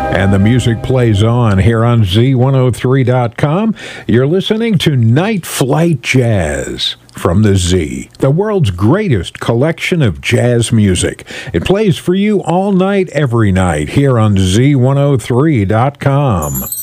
And the music plays on here on Z103.com. You're listening to Night Flight Jazz from the Z, the world's greatest collection of jazz music. It plays for you all night, every night, here on Z103.com.